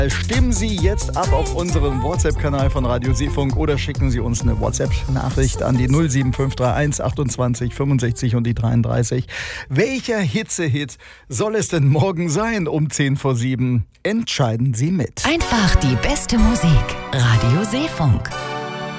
Stimmen Sie jetzt ab auf unserem WhatsApp-Kanal von Radio Seefunk oder schicken Sie uns eine WhatsApp-Nachricht an die 07531 28 65 und die 33. Welcher Hitzehit soll es denn morgen sein um 10 vor 7? Entscheiden Sie mit. Einfach die beste Musik. Radio Seefunk.